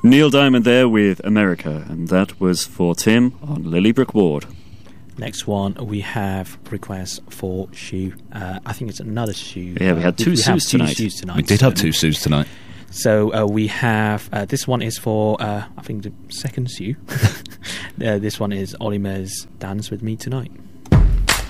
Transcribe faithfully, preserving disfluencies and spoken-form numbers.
Neil Diamond there with America, and that was for Tim on Lillybrick Ward. Next one, we have requests for Sue. Uh, I think it's another Sue. Yeah, we had two we Sues have two tonight. Sues tonight. We did have two Sues tonight. So uh, we have, uh, this one is for, uh, I think, the second Sue. uh, this one is Olimer's Dance With Me Tonight.